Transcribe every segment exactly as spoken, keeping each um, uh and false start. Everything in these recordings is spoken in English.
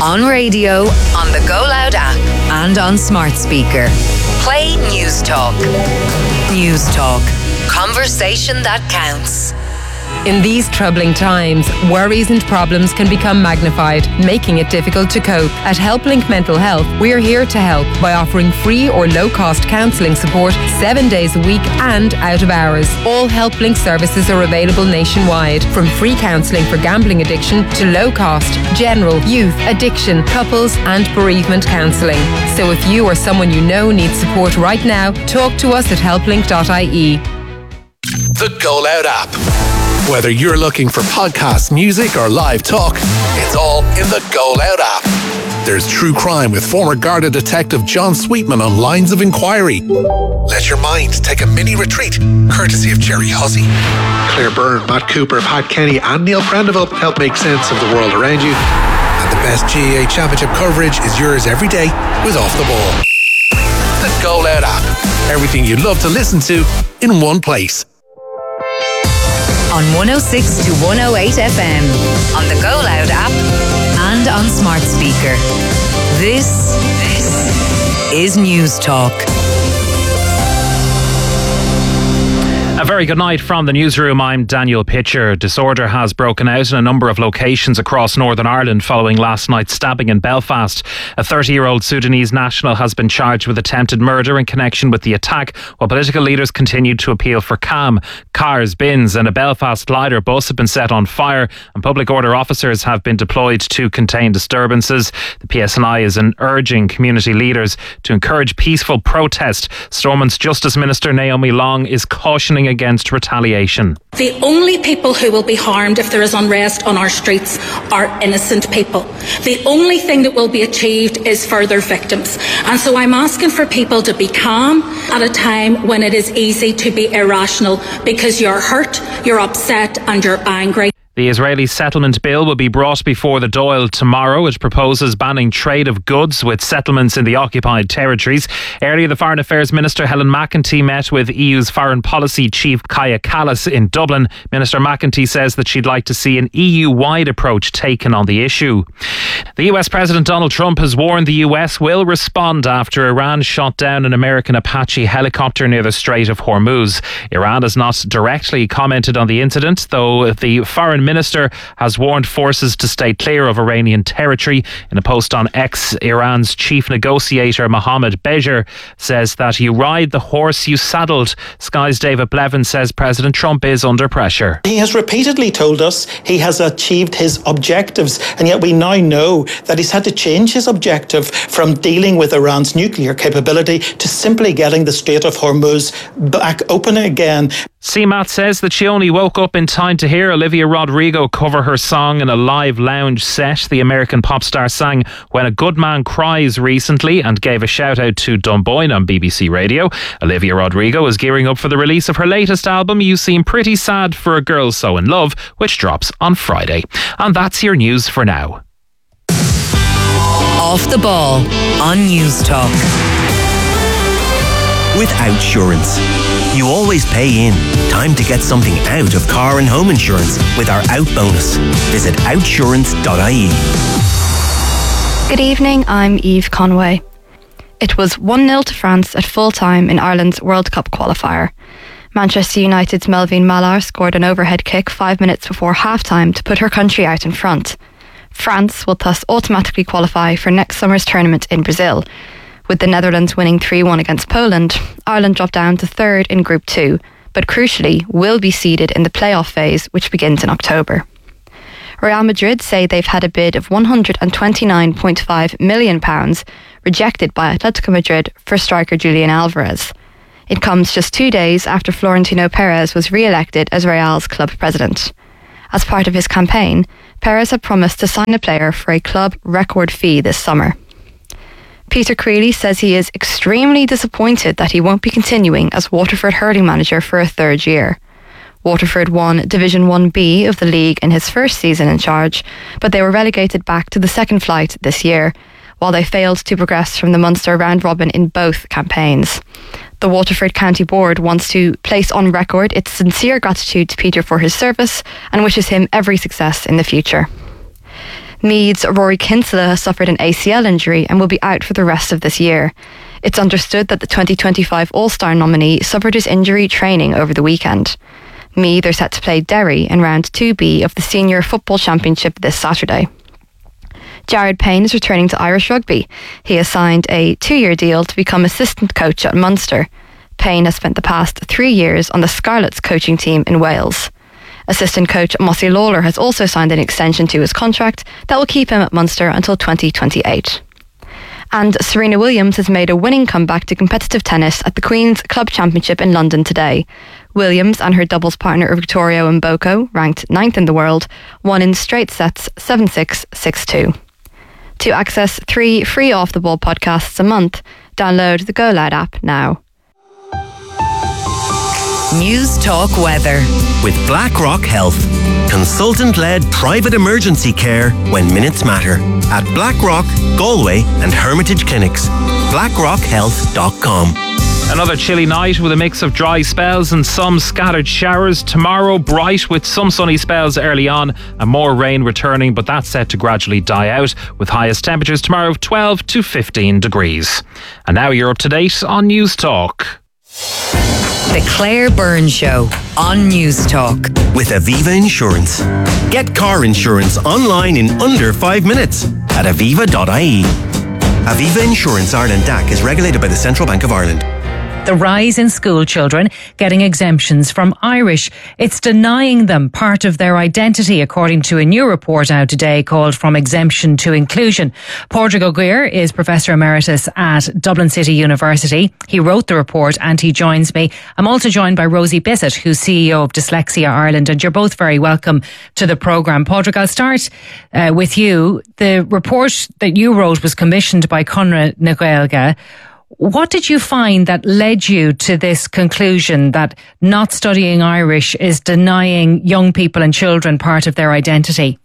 On radio, on the Go Loud app, and on smart speaker. Play News Talk. News Talk. Conversation that counts. In these troubling times, worries and problems can become magnified, making it difficult to cope. At HelpLink Mental Health, we're here to help by offering free or low-cost counselling support seven days a week and out of hours. All HelpLink services are available nationwide, from free counselling for gambling addiction to low-cost, general, youth, addiction, couples and bereavement counselling. So if you or someone you know needs support right now, talk to us at helplink dot I E. The Go Loud app. Whether you're looking for podcasts, music or live talk, it's all in the Go Loud app. There's true crime with former Garda detective John Sweetman on Lines of Inquiry. Let your mind take a mini retreat, courtesy of Jerry Hussey. Claire Byrne, Matt Cooper, Pat Kenny and Neil Prendeville help make sense of the world around you. And the best G A A Championship coverage is yours every day with Off the Ball. The Go Loud app. Everything you'd love to listen to in one place. On one oh six to one oh eight F M, on the Go Loud app, and on smart speaker. This, this is News Talk. A very good night from the newsroom. I'm Daniel Pitcher. Disorder has broken out in a number of locations across Northern Ireland following last night's stabbing in Belfast. A thirty-year-old Sudanese national has been charged with attempted murder in connection with the attack, while political leaders continued to appeal for calm. Cars, bins and a Belfast Glider bus have been set on fire and public order officers have been deployed to contain disturbances. The P S N I is urging community leaders to encourage peaceful protest. Stormont's Justice Minister Naomi Long is cautioning against retaliation. The only people who will be harmed if there is unrest on our streets are innocent people. The only thing that will be achieved is further victims. And so I'm asking for people to be calm at a time when it is easy to be irrational because you're hurt, you're upset and you're angry. The Israeli settlement bill will be brought before the Dáil tomorrow. It proposes banning trade of goods with settlements in the occupied territories. Earlier, the Foreign Affairs Minister Helen McEntee met with E U's Foreign Policy Chief Kaja Kallas in Dublin. Minister McEntee says that she'd like to see an E U-wide approach taken on the issue. The U S President Donald Trump has warned the U S will respond after Iran shot down an American Apache helicopter near the Strait of Hormuz. Iran has not directly commented on the incident, though the foreign minister has warned forces to stay clear of Iranian territory. In a post on X, Iran's chief negotiator Mohammad Bejer says that you ride the horse you saddled. Sky's David Blevin says President Trump is under pressure. He has repeatedly told us he has achieved his objectives, and yet we now know that he's had to change his objective from dealing with Iran's nuclear capability to simply getting the Strait of Hormuz back open again. C MAT says that she only woke up in time to hear Olivia Rodrigo cover her song in a live lounge set. The American pop star sang When a Good Man Cries recently and gave a shout out to Dunboyne on B B C Radio. Olivia Rodrigo is gearing up for the release of her latest album, You Seem Pretty Sad for a Girl So in Love, which drops on Friday. And that's your news for now. Off the Ball on News Talk. With Outsurance, you always pay in. Time to get something out of car and home insurance with our Out bonus. Visit outsurance dot I E. Good evening, I'm Eve Conway. It was one nil to France at full time in Ireland's World Cup qualifier. Manchester United's Melvin Mallard scored an overhead kick five minutes before half-time to put her country out in front. France will thus automatically qualify for next summer's tournament in Brazil. With the Netherlands winning three one against Poland, Ireland dropped down to third in Group two, but crucially will be seeded in the playoff phase, which begins in October. Real Madrid say they've had a bid of one hundred twenty-nine point five million pounds rejected by Atletico Madrid for striker Julian Alvarez. It comes just two days after Florentino Perez was re-elected as Real's club president. As part of his campaign, Perez had promised to sign a player for a club record fee this summer. Peter Creeley says he is extremely disappointed that he won't be continuing as Waterford hurling manager for a third year. Waterford won Division one B of the league in his first season in charge, but they were relegated back to the second flight this year, while they failed to progress from the Munster round robin in both campaigns. The Waterford County Board wants to place on record its sincere gratitude to Peter for his service and wishes him every success in the future. Meath's Rory Kinsella has suffered an A C L injury and will be out for the rest of this year. It's understood that the twenty twenty-five All-Star nominee suffered his injury training over the weekend. Meath are set to play Derry in round two B of the Senior Football Championship this Saturday. Jared Payne is returning to Irish rugby. He has signed a two-year deal to become assistant coach at Munster. Payne has spent the past three years on the Scarlets coaching team in Wales. Assistant coach Mossy Lawler has also signed an extension to his contract that will keep him at Munster until twenty twenty-eight. And Serena Williams has made a winning comeback to competitive tennis at the Queen's Club Championship in London today. Williams and her doubles partner Victoria Mboko, ranked ninth in the world, won in straight sets seven six, six two. To access three free off-the-ball podcasts a month, download the Go Loud app now. News Talk Weather. With BlackRock Health. Consultant-led private emergency care when minutes matter. At BlackRock, Galway and Hermitage Clinics. blackrock health dot com. Another chilly night with a mix of dry spells and some scattered showers. Tomorrow, bright with some sunny spells early on and more rain returning, but that's set to gradually die out with highest temperatures tomorrow of twelve to fifteen degrees. And now you're up to date on News Talk. The Claire Byrne Show on News Talk. With Aviva Insurance. Get car insurance online in under five minutes at aviva dot I E. Aviva Insurance Ireland D A C is regulated by the Central Bank of Ireland. The rise in school children getting exemptions from Irish. It's denying them part of their identity, according to a new report out today called From Exemption to Inclusion. Padraig O'Guire is Professor Emeritus at Dublin City University. He wrote the report and he joins me. I'm also joined by Rosie Bissett, who's C E O of Dyslexia Ireland, and you're both very welcome to the programme. Padraig, I'll start uh, with you. The report that you wrote was commissioned by Conradh na Gaeilge. What did you find that led you to this conclusion that not studying Irish is denying young people and children part of their identity?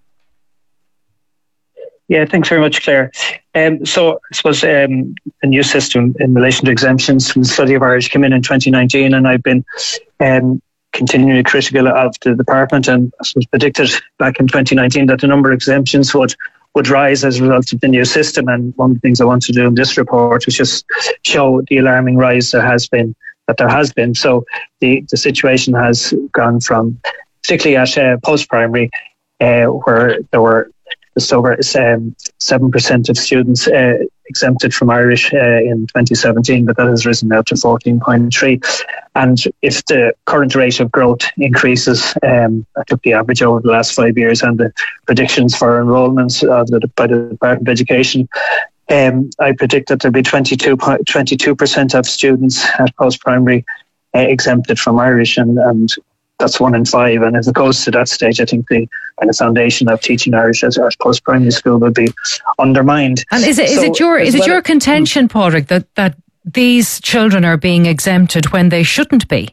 Yeah, thanks very much, Claire. Um, so I suppose um, a new system in relation to exemptions from the study of Irish came in in twenty nineteen, and I've been um, continually critical of the department, and I suppose predicted back in twenty nineteen that the number of exemptions would would rise as a result of the new system. And one of the things I want to do in this report was just show the alarming rise there has been, that there has been. So the, the situation has gone from, particularly at uh, post-primary, uh, where there were just over um, seven percent of students uh, exempted from Irish uh, in twenty seventeen, but that has risen now to fourteen point three. And if the current rate of growth increases, um, I took the average over the last five years and the predictions for enrolments uh, by the Department of Education, um, I predict that there'll be twenty-two percent of students at post-primary uh, exempted from Irish, and, and that's one in five. And if it goes to that stage, I think the kind of foundation of teaching Irish as our post-primary school will be undermined. And is it, is so, it your is it well, your contention, Padraig, that, that these children are being exempted when they shouldn't be?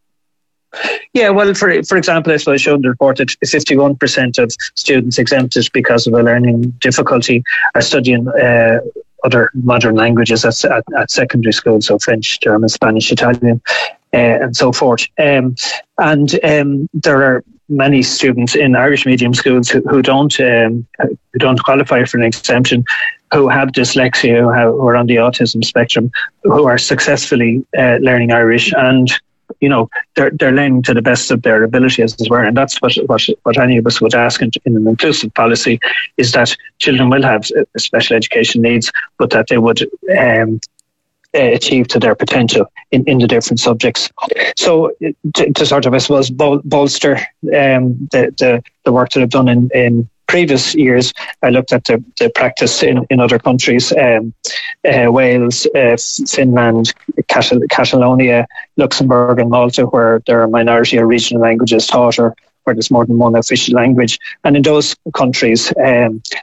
Yeah, well, for for example, as I showed in the report, that fifty-one percent of students exempted because of a learning difficulty are studying uh, other modern languages at, at, at secondary school, so French, German, Spanish, Italian, uh, and so forth. Um, and um, there are many students in Irish medium schools who, who don't um, who don't qualify for an exemption, who have dyslexia, who, have, who are on the autism spectrum, who are successfully uh, learning Irish, and you know they're they're learning to the best of their ability, as it were. And that's what what, what any of us would ask in, in an inclusive policy, is that children will have special education needs, but that they would um, achieve to their potential in, in the different subjects. So to, to sort of, I suppose, bol- bolster um, the, the the work that I've done in, in previous years, I looked at the, the practice in, in other countries, um, uh, Wales, uh, Finland, Catal- Catalonia, Luxembourg and Malta, where there are minority or regional languages taught, or where there's more than one official language. And in those countries, um,